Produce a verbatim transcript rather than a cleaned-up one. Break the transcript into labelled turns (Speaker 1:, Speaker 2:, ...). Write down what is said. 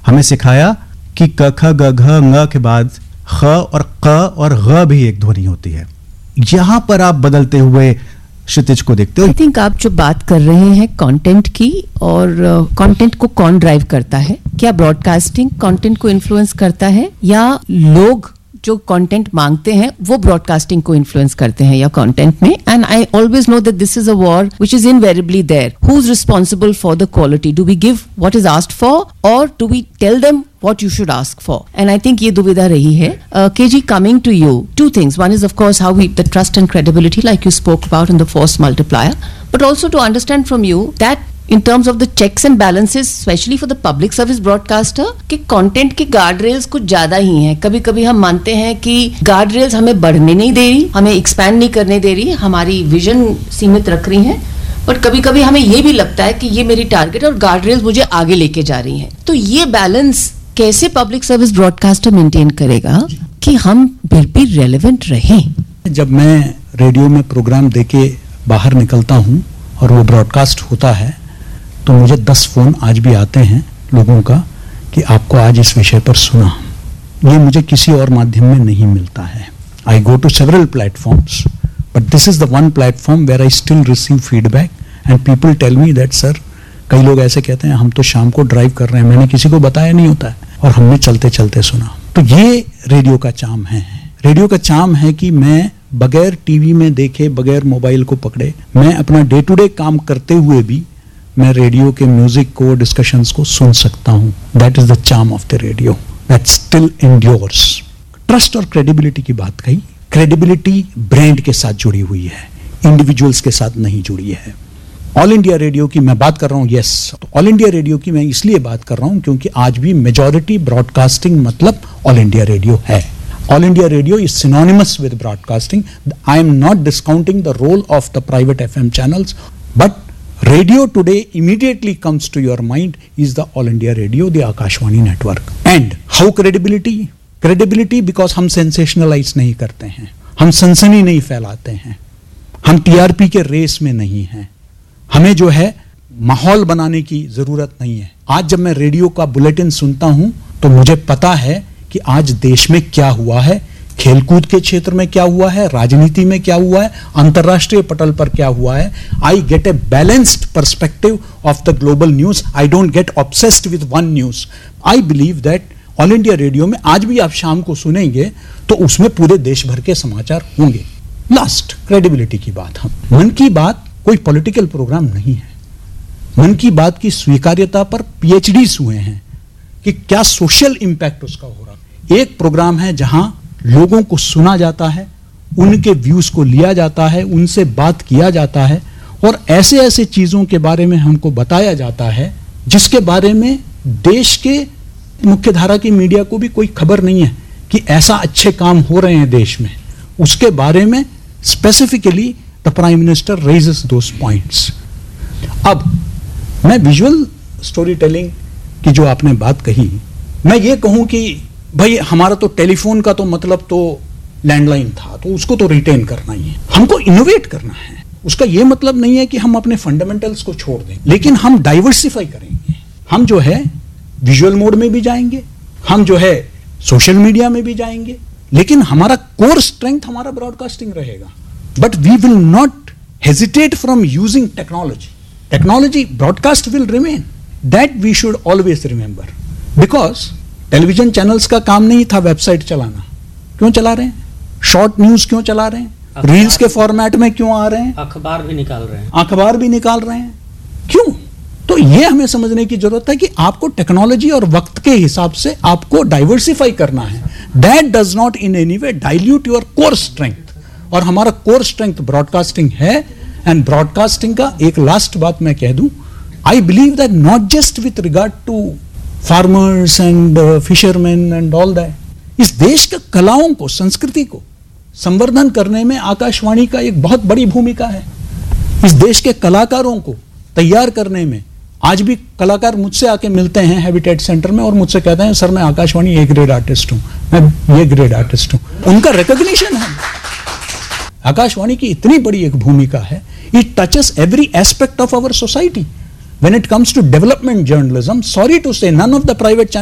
Speaker 1: हमें सिखाया कि क ख ग घ ङ के बाद ख और क और ग भी एक ध्वनि होती है। यहां पर आप बदलते हुए क्षितिज को देखते हो।
Speaker 2: आई थिंक आप जो बात कर रहे हैं कंटेंट की, और कंटेंट uh, को कौन ड्राइव करता है? क्या ब्रॉडकास्टिंग कंटेंट को इन्फ्लुएंस करता है, या लोग जो कंटेंट मांगते हैं वो ब्रॉडकास्टिंग को इन्फ्लुएंस करते हैं या कंटेंट में? And I always know that this is a war which is invariably there. Who is responsible for the quality? Do we give what is asked for, और do we tell them what you should ask for? And I think ये दुविधा रही है। uh, K G, coming to you, two things. One is of course how we, the trust and credibility like you spoke about in the force multiplier, but also to understand from you that in terms of the checks and balances, especially for the public service broadcaster, कि content की guard rails कुछ ज्यादा ही हैं। कभी कभी हम मानते हैं कि guard rails हमें बढ़ने नहीं दे रही, हमें expand नहीं करने दे रही, हमारी vision सीमित रख रही हैं, बट कभी कभी हमें ये भी लगता है कि ये मेरी टारगेट और गार्ड रेल्स मुझे आगे लेके जा रही हैं। तो ये बैलेंस कैसे पब्लिक सर्विस ब्रॉडकास्टर मेंटेन करेगा कि हम फिर भी रेलेवेंट रहें?
Speaker 3: जब मैं रेडियो में प्रोग्राम देके बाहर निकलता हूं और वो ब्रॉडकास्ट होता है तो मुझे दस फोन आज भी आते हैं लोगों का कि आपको आज इस विषय पर सुना। ये मुझे किसी और माध्यम में नहीं मिलता है। आई go to several platforms, but this is the one platform where I still receive feedback and people tell me that sir, कई लोग ऐसे कहते हैं हम तो शाम को ड्राइव कर रहे हैं, मैंने किसी को बताया नहीं होता है और हमने चलते चलते सुना। तो ये रेडियो का चार्म है। रेडियो का चार्म है कि मैं बगैर टीवी में देखे, बगैर मोबाइल को पकड़े, मैं अपना डे टू डे काम करते हुए भी मैं रेडियो के म्यूजिक को, डिस्कशंस को सुन सकता हूं। That is the charm of the radio that still endures. Trust और क्रेडिबिलिटी की बात कही। क्रेडिबिलिटी ब्रांड के साथ जुड़ी हुई है, इंडिविजुअल्स के साथ नहीं जुड़ी है। ऑल इंडिया रेडियो की मैं बात कर रहा हूं, यस, तो ऑल इंडिया रेडियो की मैं इसलिए बात कर रहा हूं क्योंकि आज भी मेजॉरिटी ब्रॉडकास्टिंग मतलब ऑल इंडिया रेडियो है। All India radio is synonymous with broadcasting. I am not discounting the role of the private F M channels, but radio today immediately comes to your mind is the All India Radio, the Akashvani network. And how credibility? Credibility because हम sensationalize नहीं करते हैं, हम सनसनी नहीं फैलाते हैं, हम T R P के रेस में नहीं हैं, हमें जो है माहौल बनाने की जरूरत नहीं है। आज जब मैं रेडियो का बुलेटिन सुनता हूं तो मुझे पता है कि आज देश में क्या हुआ है, खेलकूद के क्षेत्र में क्या हुआ है, राजनीति में क्या हुआ है, अंतरराष्ट्रीय पटल पर क्या हुआ है। I get a balanced perspective of the global news. I don't get obsessed with one news. I believe that all India radio में आज भी आप शाम को सुनेंगे तो उसमें पूरे देश भर के समाचार होंगे। लास्ट, क्रेडिबिलिटी की बात। हम मन की बात कोई पॉलिटिकल प्रोग्राम नहीं है। मन की बात की स्वीकार्यता पर पीएचडीज हुए हैं कि क्या सोशल इंपैक्ट उसका हो रहा। एक प्रोग्राम है जहां लोगों को सुना जाता है, उनके व्यूज को लिया जाता है, उनसे बात किया जाता है और ऐसे ऐसे चीजों के बारे में हमको बताया जाता है जिसके बारे में देश के मुख्यधारा की मीडिया को भी कोई खबर नहीं है कि ऐसा अच्छे काम हो रहे हैं देश में। उसके बारे में specifically the prime minister raises those points. अब मैं विजुअल स्टोरी टेलिंग की जो आपने बात कही, मैं ये कहूं कि भाई हमारा तो टेलीफोन का तो मतलब तो लैंडलाइन था, तो उसको तो रिटेन करना ही है, हमको इनोवेट करना है। उसका ये मतलब नहीं है कि हम अपने फंडामेंटल्स को छोड़ दें, लेकिन हम डाइवर्सिफाई करेंगे। हम जो है विजुअल मोड में भी जाएंगे, हम जो है सोशल मीडिया में भी जाएंगे, लेकिन हमारा कोर स्ट्रेंथ हमारा ब्रॉडकास्टिंग रहेगा। But we will not hesitate from using technology. Technology, broadcast will remain, that we should always remember. Because television channels का काम नहीं था वेबसाइट चलाना, क्यों चला रहे हैं? शॉर्ट न्यूज क्यों चला रहे हैं? रील्स के फॉर्मेट में क्यों आ रहे हैं?
Speaker 4: अखबार भी निकाल रहे हैं
Speaker 3: अखबार भी निकाल रहे हैं क्यों? तो ये हमें समझने की जरूरत है कि आपको टेक्नोलॉजी और वक्त के हिसाब से आपको डाइवर्सिफाई करना है। That does not in any way dilute your core strength, और हमारा कोर स्ट्रेंथ ब्रॉडकास्टिंग है। एंड ब्रॉडकास्टिंग का एक लास्ट बात मैं कह दूं, I believe that not just with regard to farmers and fisherman and all that, इस देश के कलाओं को, संस्कृति को संवर्धन करने में आकाशवाणी का एक बहुत बड़ी भूमिका है। इस देश के कलाकारों को तैयार करने में आज भी कलाकार मुझसे आके मिलते हैं हैबिटेट सेंटर में और मुझसे कहते हैं सर मैं आकाशवाणी ए ग्रेड आर्टिस्ट हूं, मैं ये ग्रेड आर्टिस्ट हूं। उनका रिकॉग्निशन है। आकाशवाणी की इतनी बड़ी एक भूमिका है, it touches every aspect of our society when it comes to development journalism. Sorry to say, none of the private channels